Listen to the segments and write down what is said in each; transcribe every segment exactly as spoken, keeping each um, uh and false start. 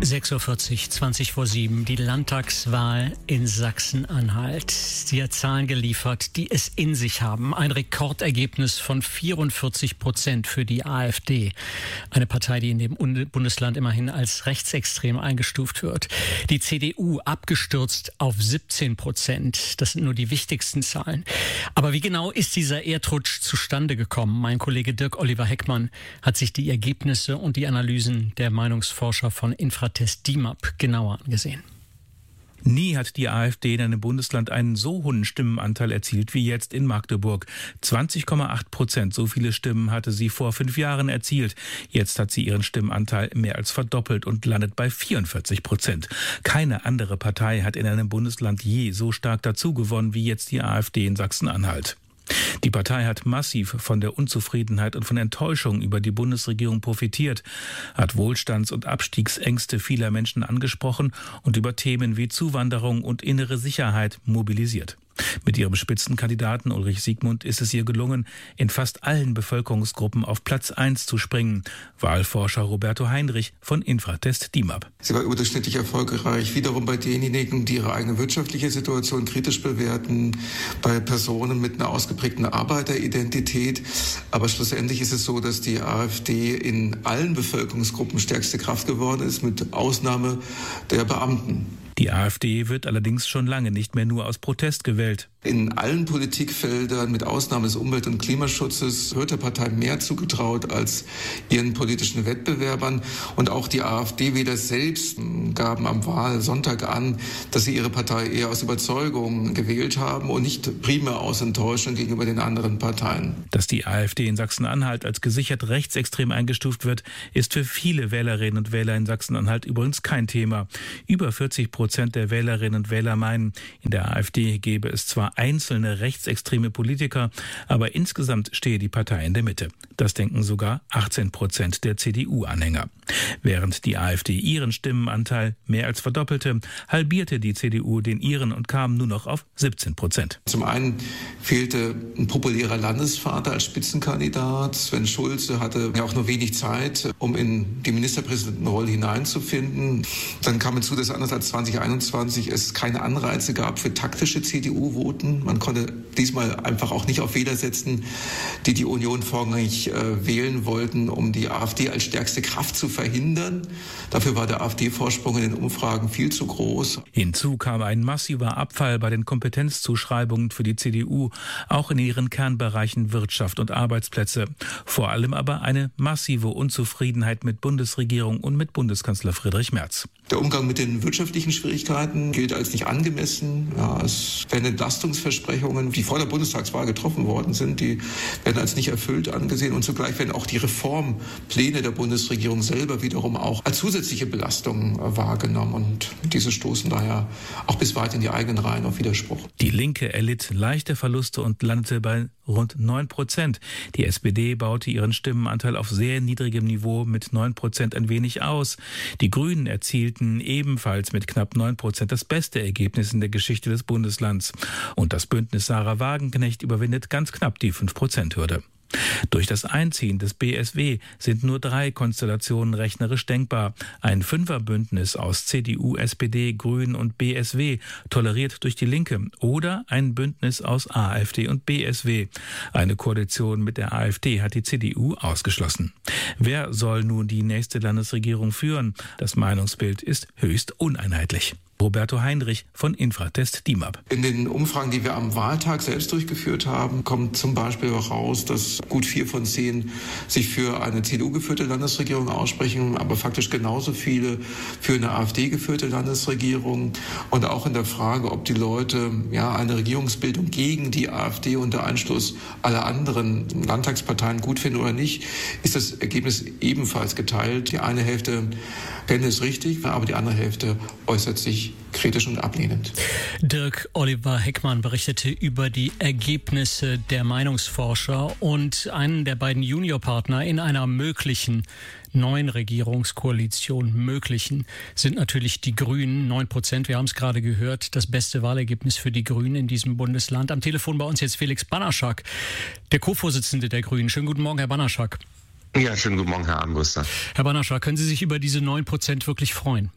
sechs Uhr vierzig, zwanzig vor sieben, die Landtagswahl in Sachsen-Anhalt. Sie hat Zahlen geliefert, die es in sich haben. Ein Rekordergebnis von vierundvierzig Prozent für die AfD. Eine Partei, die in dem Bundesland immerhin als rechtsextrem eingestuft wird. Die C D U abgestürzt auf siebzehn Prozent. Das sind nur die wichtigsten Zahlen. Aber wie genau ist dieser Erdrutsch zustande gekommen? Mein Kollege Dirk Oliver Heckmann hat sich die Ergebnisse und die Analysen der Meinungsforscher von Infratest D I M A P genauer angesehen. Nie hat die AfD in einem Bundesland einen so hohen Stimmenanteil erzielt wie jetzt in Magdeburg. zwanzig Komma acht Prozent, so viele Stimmen hatte sie vor fünf Jahren erzielt. Jetzt hat sie ihren Stimmenanteil mehr als verdoppelt und landet bei vierundvierzig Prozent. Keine andere Partei hat in einem Bundesland je so stark dazugewonnen wie jetzt die AfD in Sachsen-Anhalt. Die Partei hat massiv von der Unzufriedenheit und von Enttäuschung über die Bundesregierung profitiert, hat Wohlstands- und Abstiegsängste vieler Menschen angesprochen und über Themen wie Zuwanderung und innere Sicherheit mobilisiert. Mit ihrem Spitzenkandidaten Ulrich Siegmund ist es ihr gelungen, in fast allen Bevölkerungsgruppen auf Platz eins zu springen. Wahlforscher Roberto Heinrich von Infratest D I M A P. Sie war überdurchschnittlich erfolgreich, wiederum bei denjenigen, die ihre eigene wirtschaftliche Situation kritisch bewerten, bei Personen mit einer ausgeprägten Arbeiteridentität. Aber schlussendlich ist es so, dass die AfD in allen Bevölkerungsgruppen stärkste Kraft geworden ist, mit Ausnahme der Beamten. Die AfD wird allerdings schon lange nicht mehr nur aus Protest gewählt. In allen Politikfeldern, mit Ausnahme des Umwelt- und Klimaschutzes, wird der Partei mehr zugetraut als ihren politischen Wettbewerbern. Und auch die AfD-Wähler selbst gaben am Wahlsonntag an, dass sie ihre Partei eher aus Überzeugung gewählt haben und nicht primär aus Enttäuschung gegenüber den anderen Parteien. Dass die AfD in Sachsen-Anhalt als gesichert rechtsextrem eingestuft wird, ist für viele Wählerinnen und Wähler in Sachsen-Anhalt übrigens kein Thema. Über vierzig Prozent der Wählerinnen und Wähler meinen, in der AfD gebe es zwar einzelne rechtsextreme Politiker, aber insgesamt stehe die Partei in der Mitte. Das denken sogar achtzehn Prozent der C D U-Anhänger. Während die AfD ihren Stimmenanteil mehr als verdoppelte, halbierte die C D U den ihren und kam nur noch auf siebzehn Prozent. Zum einen fehlte ein populärer Landesvater als Spitzenkandidat. Sven Schulze hatte ja auch nur wenig Zeit, um in die Ministerpräsidentenrolle hineinzufinden. Dann kam hinzu, dass anders als zwanzig einundzwanzig es keine Anreize gab für taktische C D U-Voten. Man konnte diesmal einfach auch nicht auf Wähler setzen, die die Union vorrangig äh, wählen wollten, um die AfD als stärkste Kraft zu verhindern. Dafür war der AfD-Vorsprung in den Umfragen viel zu groß. Hinzu kam ein massiver Abfall bei den Kompetenzzuschreibungen für die C D U, auch in ihren Kernbereichen Wirtschaft und Arbeitsplätze. Vor allem aber eine massive Unzufriedenheit mit Bundesregierung und mit Bundeskanzler Friedrich Merz. Der Umgang mit den wirtschaftlichen Schwierigkeiten gilt als nicht angemessen. Ja, es werden Entlastungsversprechungen, die vor der Bundestagswahl getroffen worden sind, die werden als nicht erfüllt angesehen. Und zugleich werden auch die Reformpläne der Bundesregierung selber wiederum auch als zusätzliche Belastungen wahrgenommen. Und diese stoßen daher auch bis weit in die eigenen Reihen auf Widerspruch. Die Linke erlitt leichte Verluste und landete bei rund neun Prozent. Die S P D baute ihren Stimmenanteil auf sehr niedrigem Niveau mit neun Prozent ein wenig aus. Die Grünen erzielten ebenfalls mit knapp neun Prozent das beste Ergebnis in der Geschichte des Bundeslands. Und das Bündnis Sarah Wagenknecht überwindet ganz knapp die fünf Prozent Hürde. Durch das Einziehen des B S W sind nur drei Konstellationen rechnerisch denkbar. Ein Fünferbündnis aus C D U, S P D, Grünen und B S W, toleriert durch die Linke, oder ein Bündnis aus AfD und B S W. Eine Koalition mit der AfD hat die C D U ausgeschlossen. Wer soll nun die nächste Landesregierung führen? Das Meinungsbild ist höchst uneinheitlich. Roberto Heinrich von Infratest D I M A P. In den Umfragen, die wir am Wahltag selbst durchgeführt haben, kommt zum Beispiel raus, dass gut vier von zehn sich für eine C D U-geführte Landesregierung aussprechen, aber faktisch genauso viele für eine AfD-geführte Landesregierung. Und auch in der Frage, ob die Leute ja eine Regierungsbildung gegen die AfD unter Einschluss aller anderen Landtagsparteien gut finden oder nicht, ist das Ergebnis ebenfalls geteilt. Die eine Hälfte fände es richtig, aber die andere Hälfte äußert sich kritisch und ablehnend. Dirk Oliver Heckmann berichtete über die Ergebnisse der Meinungsforscher, und einen der beiden Juniorpartner in einer möglichen neuen Regierungskoalition möglichen sind natürlich die Grünen. neun Prozent, wir haben es gerade gehört, das beste Wahlergebnis für die Grünen in diesem Bundesland. Am Telefon bei uns jetzt Felix Banaschak, der Co-Vorsitzende der Grünen. Schönen guten Morgen, Herr Banaschak. Ja, schönen guten Morgen, Herr Armbruster. Herr Banascha, können Sie sich über diese neun Prozent wirklich freuen?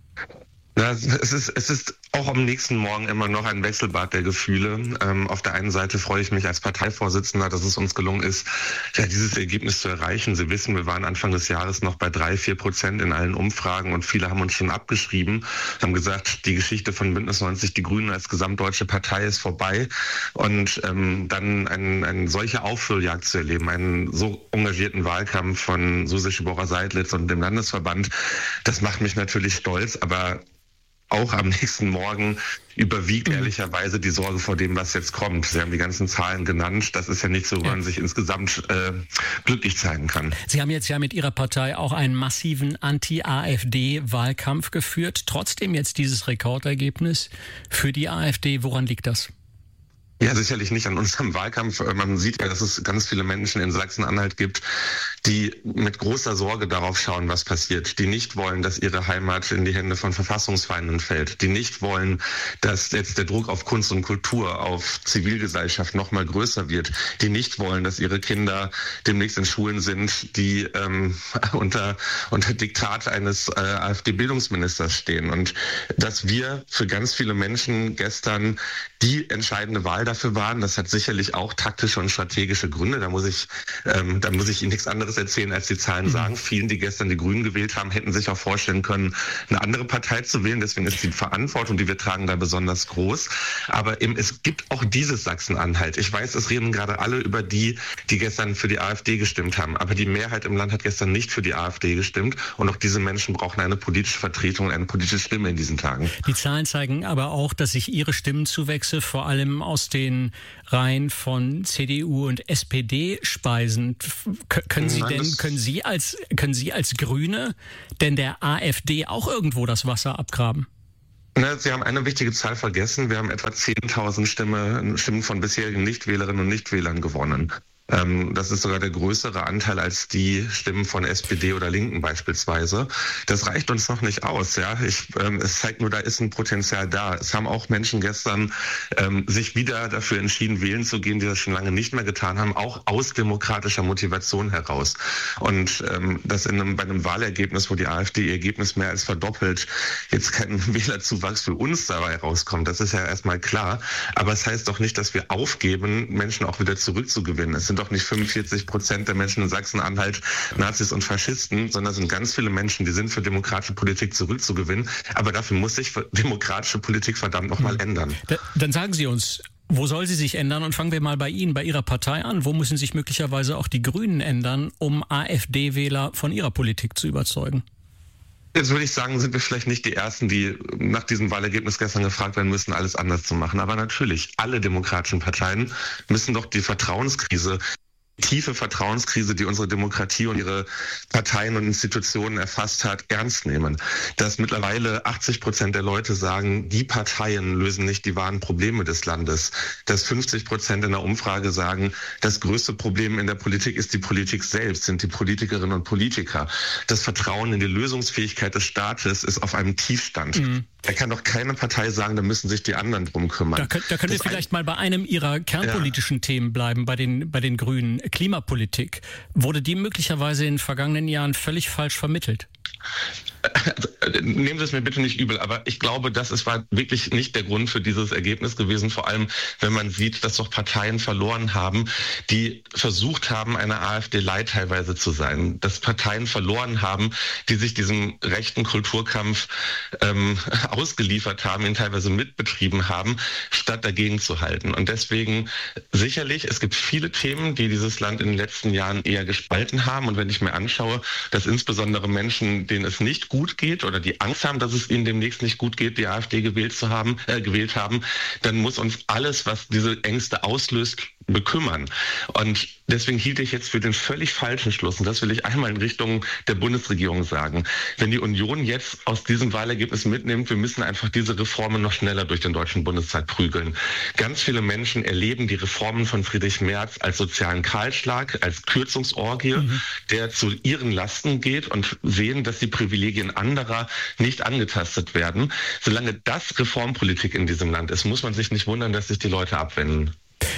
Na, es ist, es ist auch am nächsten Morgen immer noch ein Wechselbad der Gefühle. Ähm, auf der einen Seite freue ich mich als Parteivorsitzender, dass es uns gelungen ist, ja, dieses Ergebnis zu erreichen. Sie wissen, wir waren Anfang des Jahres noch bei drei, vier Prozent in allen Umfragen und viele haben uns schon abgeschrieben, haben gesagt, die Geschichte von Bündnis neunzig Die Grünen als gesamtdeutsche Partei ist vorbei. Und ähm, dann ein, eine solche Aufholjagd zu erleben, einen so engagierten Wahlkampf von Susi Schibora-Seidlitz und dem Landesverband, das macht mich natürlich stolz, aber auch am nächsten Morgen überwiegt ehrlicherweise die Sorge vor dem, was jetzt kommt. Sie haben die ganzen Zahlen genannt. Das ist ja nicht so, wo man sich insgesamt äh, glücklich zeigen kann. Sie haben jetzt ja mit Ihrer Partei auch einen massiven Anti-AfD-Wahlkampf geführt. Trotzdem jetzt dieses Rekordergebnis für die AfD. Woran liegt das? Ja, sicherlich nicht an unserem Wahlkampf. Man sieht ja, dass es ganz viele Menschen in Sachsen-Anhalt gibt, die mit großer Sorge darauf schauen, was passiert, die nicht wollen, dass ihre Heimat in die Hände von Verfassungsfeinden fällt, die nicht wollen, dass jetzt der Druck auf Kunst und Kultur, auf Zivilgesellschaft noch mal größer wird, die nicht wollen, dass ihre Kinder demnächst in Schulen sind, die ähm, unter, unter Diktat eines äh, AfD-Bildungsministers stehen. Und dass wir für ganz viele Menschen gestern die entscheidende Wahl dafür waren, das hat sicherlich auch taktische und strategische Gründe. Da muss ich, ähm, da muss ich Ihnen nichts anderes erzählen, als die Zahlen sagen. Vielen, die gestern die Grünen gewählt haben, hätten sich auch vorstellen können, eine andere Partei zu wählen. Deswegen ist die Verantwortung, die wir tragen, da besonders groß. Aber eben, es gibt auch dieses Sachsen-Anhalt. Ich weiß, es reden gerade alle über die, die gestern für die AfD gestimmt haben. Aber die Mehrheit im Land hat gestern nicht für die AfD gestimmt. Und auch diese Menschen brauchen eine politische Vertretung, eine politische Stimme in diesen Tagen. Die Zahlen zeigen aber auch, dass sich Ihre Stimmenzuwächse vor allem aus den Reihen von C D U und S P D speisen. K- können Sie denn, können Sie als, können Sie als Grüne denn der AfD auch irgendwo das Wasser abgraben? Sie haben eine wichtige Zahl vergessen. Wir haben etwa zehntausend Stimme, Stimmen von bisherigen Nichtwählerinnen und Nichtwählern gewonnen. Das ist sogar der größere Anteil als die Stimmen von S P D oder Linken beispielsweise. Das reicht uns noch nicht aus. Ja, ich, ähm, es zeigt nur, da ist ein Potenzial da. Es haben auch Menschen gestern ähm, sich wieder dafür entschieden, wählen zu gehen, die das schon lange nicht mehr getan haben, auch aus demokratischer Motivation heraus. Und ähm, dass in einem, bei einem Wahlergebnis, wo die AfD ihr Ergebnis mehr als verdoppelt, jetzt kein Wählerzuwachs für uns dabei rauskommt, das ist ja erstmal klar. Aber es heißt doch nicht, dass wir aufgeben, Menschen auch wieder zurückzugewinnen. Es sind doch nicht fünfundvierzig Prozent der Menschen in Sachsen-Anhalt Nazis und Faschisten, sondern es sind ganz viele Menschen, die sind für demokratische Politik zurückzugewinnen. Aber dafür muss sich demokratische Politik verdammt nochmal mhm. ändern. Da, dann sagen Sie uns, wo soll sie sich ändern? Und fangen wir mal bei Ihnen, bei Ihrer Partei an. Wo müssen sich möglicherweise auch die Grünen ändern, um AfD-Wähler von ihrer Politik zu überzeugen? Jetzt würde ich sagen, sind wir vielleicht nicht die Ersten, die nach diesem Wahlergebnis gestern gefragt werden müssen, alles anders zu machen. Aber natürlich, alle demokratischen Parteien müssen doch die Vertrauenskrise, tiefe Vertrauenskrise, die unsere Demokratie und ihre Parteien und Institutionen erfasst hat, ernst nehmen. Dass mittlerweile achtzig Prozent der Leute sagen, die Parteien lösen nicht die wahren Probleme des Landes. Dass fünfzig Prozent in der Umfrage sagen, das größte Problem in der Politik ist die Politik selbst, sind die Politikerinnen und Politiker. Das Vertrauen in die Lösungsfähigkeit des Staates ist auf einem Tiefstand. Mhm. Da kann doch keine Partei sagen, da müssen sich die anderen drum kümmern. Da, könnt, da können wir vielleicht mal bei einem Ihrer kernpolitischen ja. Themen bleiben, bei den, bei den Grünen. Klimapolitik. Wurde die möglicherweise in den vergangenen Jahren völlig falsch vermittelt? Also, nehmen Sie es mir bitte nicht übel, aber ich glaube, das ist, war wirklich nicht der Grund für dieses Ergebnis gewesen, vor allem wenn man sieht, dass doch Parteien verloren haben, die versucht haben, eine AfD-Light teilweise zu sein, dass Parteien verloren haben, die sich diesem rechten Kulturkampf ähm, ausgeliefert haben, ihn teilweise mitbetrieben haben, statt dagegen zu halten. Und deswegen sicherlich, es gibt viele Themen, die dieses Land in den letzten Jahren eher gespalten haben. Und wenn ich mir anschaue, dass insbesondere Menschen, denen es nicht gut geht oder die Angst haben, dass es ihnen demnächst nicht gut geht, die AfD gewählt zu haben, äh, gewählt haben, dann muss uns alles, was diese Ängste auslöst, bekümmern. Und deswegen hielt ich jetzt für den völlig falschen Schluss, und das will ich einmal in Richtung der Bundesregierung sagen. Wenn die Union jetzt aus diesem Wahlergebnis mitnimmt, wir müssen einfach diese Reformen noch schneller durch den Deutschen Bundestag prügeln. Ganz viele Menschen erleben die Reformen von Friedrich Merz als sozialen Kahlschlag, als Kürzungsorgie, mhm. der zu ihren Lasten geht, und sehen, dass die Privilegien anderer nicht angetastet werden. Solange das Reformpolitik in diesem Land ist, muss man sich nicht wundern, dass sich die Leute abwenden.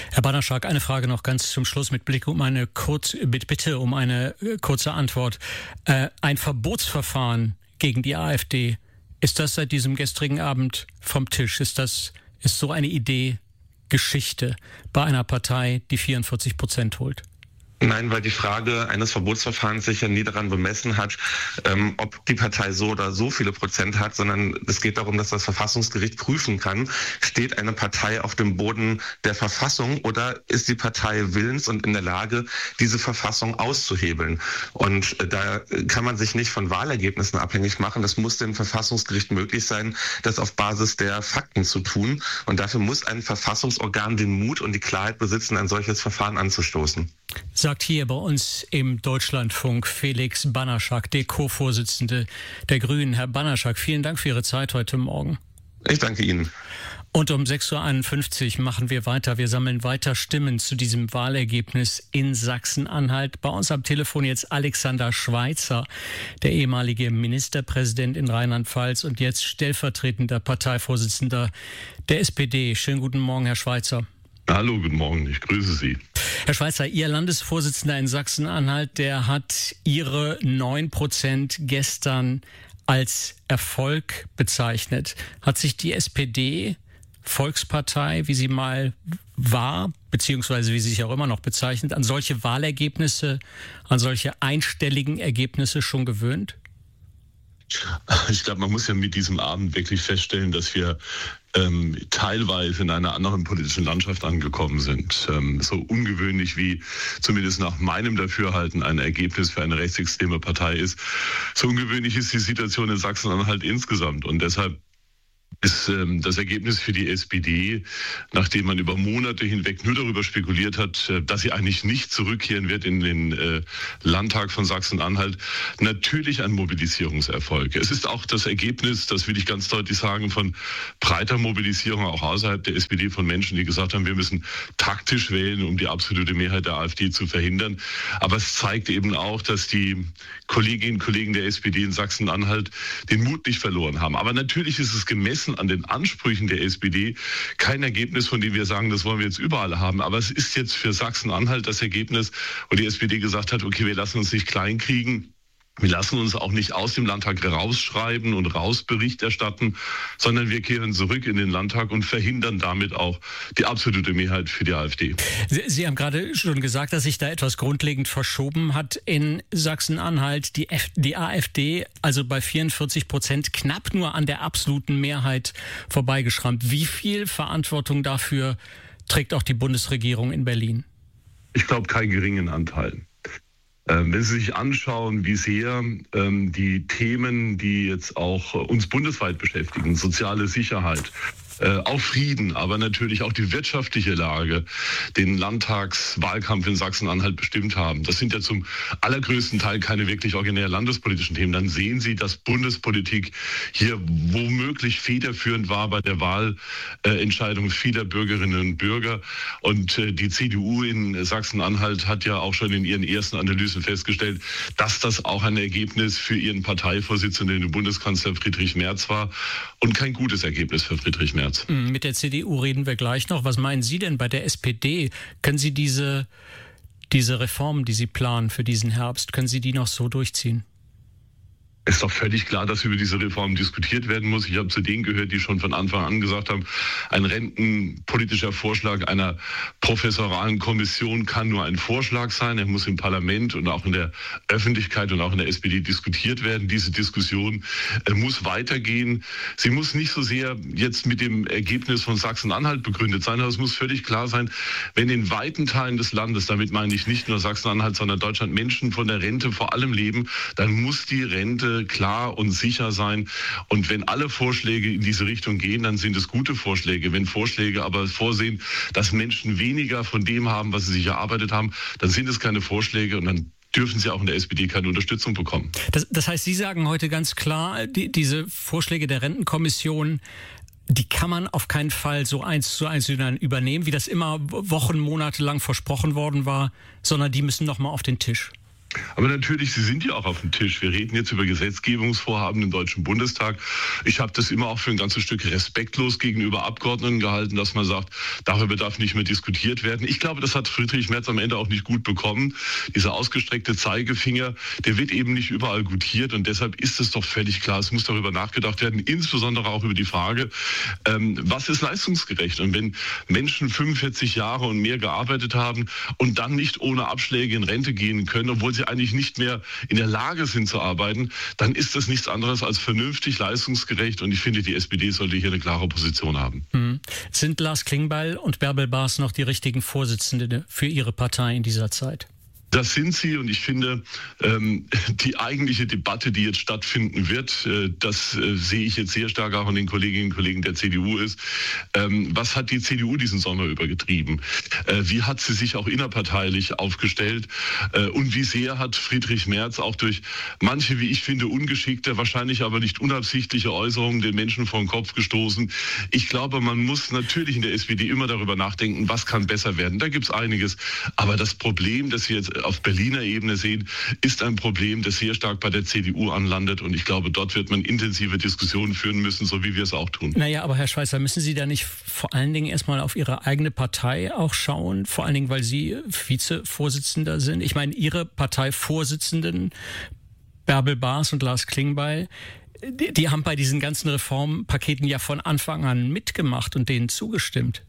Herr Banaschak, eine Frage noch ganz zum Schluss mit Blick um eine kurz, bitte um eine kurze Antwort. Äh, ein Verbotsverfahren gegen die AfD, ist das seit diesem gestrigen Abend vom Tisch? Ist das, ist so eine Idee Geschichte bei einer Partei, die vierundvierzig Prozent holt? Nein, weil die Frage eines Verbotsverfahrens sich ja nie daran bemessen hat, ähm, ob die Partei so oder so viele Prozent hat, sondern es geht darum, dass das Verfassungsgericht prüfen kann, steht eine Partei auf dem Boden der Verfassung oder ist die Partei willens und in der Lage, diese Verfassung auszuhebeln. Und äh, da kann man sich nicht von Wahlergebnissen abhängig machen. Das muss dem Verfassungsgericht möglich sein, das auf Basis der Fakten zu tun. Und dafür muss ein Verfassungsorgan den Mut und die Klarheit besitzen, ein solches Verfahren anzustoßen. Sagt hier bei uns im Deutschlandfunk Felix Banaschak, der Co-Vorsitzende der Grünen. Herr Banaschak, vielen Dank für Ihre Zeit heute Morgen. Ich danke Ihnen. Und um sechs Uhr einundfünfzig machen wir weiter. Wir sammeln weiter Stimmen zu diesem Wahlergebnis in Sachsen-Anhalt. Bei uns am Telefon jetzt Alexander Schweitzer, der ehemalige Ministerpräsident in Rheinland-Pfalz und jetzt stellvertretender Parteivorsitzender der S P D. Schönen guten Morgen, Herr Schweitzer. Hallo, guten Morgen, ich grüße Sie. Herr Schweitzer, Ihr Landesvorsitzender in Sachsen-Anhalt, der hat Ihre neun Prozent gestern als Erfolg bezeichnet. Hat sich die S P D, Volkspartei, wie sie mal war, beziehungsweise wie sie sich auch immer noch bezeichnet, an solche Wahlergebnisse, an solche einstelligen Ergebnisse schon gewöhnt? Ich glaube, man muss ja mit diesem Abend wirklich feststellen, dass wir ähm, teilweise in einer anderen politischen Landschaft angekommen sind. Ähm, so ungewöhnlich wie zumindest nach meinem Dafürhalten ein Ergebnis für eine rechtsextreme Partei ist, so ungewöhnlich ist die Situation in Sachsen-Anhalt insgesamt. Und deshalb ist ähm, das Ergebnis für die S P D, nachdem man über Monate hinweg nur darüber spekuliert hat, äh, dass sie eigentlich nicht zurückkehren wird in den äh, Landtag von Sachsen-Anhalt, natürlich ein Mobilisierungserfolg. Es ist auch das Ergebnis, das will ich ganz deutlich sagen, von breiter Mobilisierung auch außerhalb der S P D von Menschen, die gesagt haben, wir müssen taktisch wählen, um die absolute Mehrheit der AfD zu verhindern. Aber es zeigt eben auch, dass die Kolleginnen und Kollegen der S P D in Sachsen-Anhalt den Mut nicht verloren haben. Aber natürlich ist es gemessen an den Ansprüchen der S P D kein Ergebnis, von dem wir sagen, das wollen wir jetzt überall haben. Aber es ist jetzt für Sachsen-Anhalt das Ergebnis, wo die S P D gesagt hat, okay, wir lassen uns nicht kleinkriegen. Wir lassen uns auch nicht aus dem Landtag rausschreiben und rausbericht erstatten, sondern wir kehren zurück in den Landtag und verhindern damit auch die absolute Mehrheit für die AfD. Sie, Sie haben gerade schon gesagt, dass sich da etwas grundlegend verschoben hat in Sachsen-Anhalt. Die, F- die AfD, also bei vierundvierzig Prozent, knapp nur an der absoluten Mehrheit vorbeigeschrammt. Wie viel Verantwortung dafür trägt auch die Bundesregierung in Berlin? Ich glaube, keinen geringen Anteil. Wenn Sie sich anschauen, wie sehr ähm, die Themen, die jetzt auch uns bundesweit beschäftigen, soziale Sicherheit, äh, auch Frieden, aber natürlich auch die wirtschaftliche Lage, den Landtagswahlkampf in Sachsen-Anhalt bestimmt haben. Das sind ja zum allergrößten Teil keine wirklich originär landespolitischen Themen. Dann sehen Sie, dass Bundespolitik hier womöglich federführend war bei der Wahlentscheidung äh, vieler Bürgerinnen und Bürger. Und äh, die C D U in Sachsen-Anhalt hat ja auch schon in ihren ersten Analysen festgestellt, dass das auch ein Ergebnis für ihren Parteivorsitzenden, den Bundeskanzler Friedrich Merz war und kein gutes Ergebnis für Friedrich Merz. Mit der C D U reden wir gleich noch. Was meinen Sie denn bei der S P D? Können Sie diese, diese Reformen, die Sie planen für diesen Herbst, können Sie die noch so durchziehen? Es ist doch völlig klar, dass über diese Reform diskutiert werden muss. Ich habe zu denen gehört, die schon von Anfang an gesagt haben, ein rentenpolitischer Vorschlag einer professoralen Kommission kann nur ein Vorschlag sein. Er muss im Parlament und auch in der Öffentlichkeit und auch in der S P D diskutiert werden. Diese Diskussion äh, muss weitergehen. Sie muss nicht so sehr jetzt mit dem Ergebnis von Sachsen-Anhalt begründet sein, aber es muss völlig klar sein, wenn in weiten Teilen des Landes, damit meine ich nicht nur Sachsen-Anhalt, sondern Deutschland, Menschen von der Rente vor allem leben, dann muss die Rente klar und sicher sein. Und wenn alle Vorschläge in diese Richtung gehen, dann sind es gute Vorschläge. Wenn Vorschläge aber vorsehen, dass Menschen weniger von dem haben, was sie sich erarbeitet haben, dann sind es keine Vorschläge und dann dürfen sie auch in der S P D keine Unterstützung bekommen. Das, das heißt, Sie sagen heute ganz klar, die, diese Vorschläge der Rentenkommission, die kann man auf keinen Fall so eins zu eins übernehmen, wie das immer Wochen, Monate lang versprochen worden war, sondern die müssen nochmal auf den Tisch. Aber natürlich, Sie sind ja auch auf dem Tisch. Wir reden jetzt über Gesetzgebungsvorhaben im Deutschen Bundestag. Ich habe das immer auch für ein ganzes Stück respektlos gegenüber Abgeordneten gehalten, dass man sagt, darüber darf nicht mehr diskutiert werden. Ich glaube, das hat Friedrich Merz am Ende auch nicht gut bekommen. Dieser ausgestreckte Zeigefinger, der wird eben nicht überall gutiert. Und deshalb ist es doch völlig klar, es muss darüber nachgedacht werden, insbesondere auch über die Frage, ähm, was ist leistungsgerecht? Und wenn Menschen fünfundvierzig Jahre und mehr gearbeitet haben und dann nicht ohne Abschläge in Rente gehen können, obwohl sie eigentlich nicht mehr in der Lage sind zu arbeiten, dann ist das nichts anderes als vernünftig, leistungsgerecht. Und ich finde, die S P D sollte hier eine klare Position haben. Hm. Sind Lars Klingbeil und Bärbel Baas noch die richtigen Vorsitzende für Ihre Partei in dieser Zeit? Das sind sie, und ich finde, ähm, die eigentliche Debatte, die jetzt stattfinden wird, äh, das äh, sehe ich jetzt sehr stark auch an den Kolleginnen und Kollegen der C D U ist, ähm, was hat die C D U diesen Sommer übergetrieben? Äh, wie hat sie sich auch innerparteilich aufgestellt? Äh, und wie sehr hat Friedrich Merz auch durch manche, wie ich finde, ungeschickte, wahrscheinlich aber nicht unabsichtliche Äußerungen den Menschen vor den Kopf gestoßen? Ich glaube, man muss natürlich in der S P D immer darüber nachdenken, was kann besser werden. Da gibt es einiges. Aber das Problem, das wir jetzt auf Berliner Ebene sehen, ist ein Problem, das sehr stark bei der C D U anlandet. Und ich glaube, dort wird man intensive Diskussionen führen müssen, so wie wir es auch tun. Naja, aber Herr Schweizer, müssen Sie da nicht vor allen Dingen erstmal auf Ihre eigene Partei auch schauen? Vor allen Dingen, weil Sie Vizevorsitzender sind. Ich meine, Ihre Parteivorsitzenden, Bärbel Baas und Lars Klingbeil, die, die haben bei diesen ganzen Reformpaketen ja von Anfang an mitgemacht und denen zugestimmt.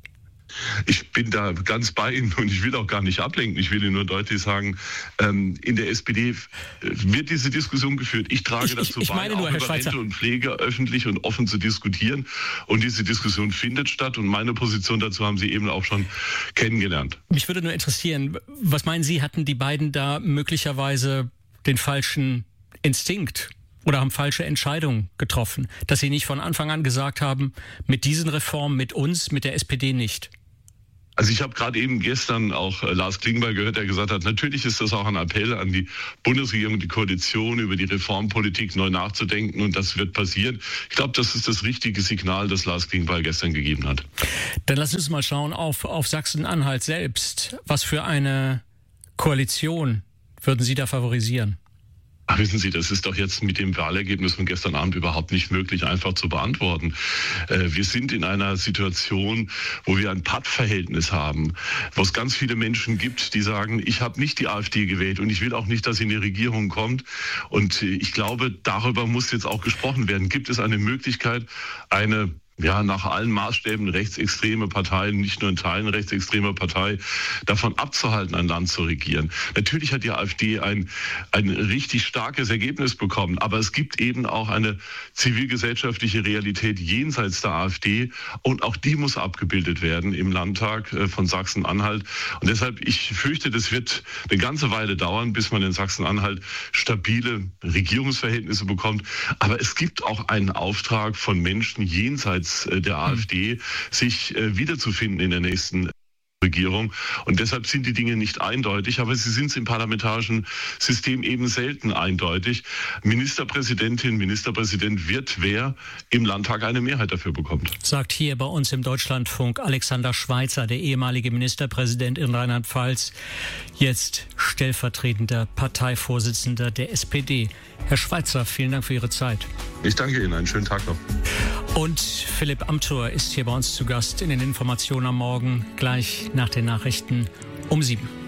Ich bin da ganz bei Ihnen und ich will auch gar nicht ablenken. Ich will Ihnen nur deutlich sagen, ähm, in der S P D wird diese Diskussion geführt. Ich trage ich, dazu ich, ich bei, nur, auch über Rente und Pflege öffentlich und offen zu diskutieren. Und diese Diskussion findet statt. Und meine Position dazu haben Sie eben auch schon kennengelernt. Mich würde nur interessieren, was meinen Sie, hatten die beiden da möglicherweise den falschen Instinkt? Oder haben falsche Entscheidungen getroffen, dass sie nicht von Anfang an gesagt haben, mit diesen Reformen, mit uns, mit der S P D nicht? Also ich habe gerade eben gestern auch äh, Lars Klingbeil gehört, der gesagt hat, natürlich ist das auch ein Appell an die Bundesregierung, die Koalition, über die Reformpolitik neu nachzudenken, und das wird passieren. Ich glaube, das ist das richtige Signal, das Lars Klingbeil gestern gegeben hat. Dann lassen wir uns mal schauen auf, auf Sachsen-Anhalt selbst. Was für eine Koalition würden Sie da favorisieren? Ach, wissen Sie, das ist doch jetzt mit dem Wahlergebnis von gestern Abend überhaupt nicht möglich, einfach zu beantworten. Äh, wir sind in einer Situation, wo wir ein Pattverhältnis haben, wo es ganz viele Menschen gibt, die sagen, ich habe nicht die AfD gewählt und ich will auch nicht, dass sie in die Regierung kommt. Und äh, ich glaube, darüber muss jetzt auch gesprochen werden. Gibt es eine Möglichkeit, eine ja, nach allen Maßstäben rechtsextreme Parteien, nicht nur in Teilen rechtsextreme Partei, davon abzuhalten, ein Land zu regieren. Natürlich hat die AfD ein, ein richtig starkes Ergebnis bekommen, aber es gibt eben auch eine zivilgesellschaftliche Realität jenseits der AfD, und auch die muss abgebildet werden im Landtag von Sachsen-Anhalt. Und deshalb, ich fürchte, das wird eine ganze Weile dauern, bis man in Sachsen-Anhalt stabile Regierungsverhältnisse bekommt. Aber es gibt auch einen Auftrag von Menschen jenseits der AfD, sich äh, wiederzufinden in der nächsten Regierung. Und deshalb sind die Dinge nicht eindeutig, aber sie sind im parlamentarischen System eben selten eindeutig. Ministerpräsidentin, Ministerpräsident wird, wer im Landtag eine Mehrheit dafür bekommt. Sagt hier bei uns im Deutschlandfunk Alexander Schweizer, der ehemalige Ministerpräsident in Rheinland-Pfalz, jetzt stellvertretender Parteivorsitzender der S P D. Herr Schweizer, vielen Dank für Ihre Zeit. Ich danke Ihnen, einen schönen Tag noch. Und Philipp Amthor ist hier bei uns zu Gast in den Informationen am Morgen, gleich nach den Nachrichten um sieben.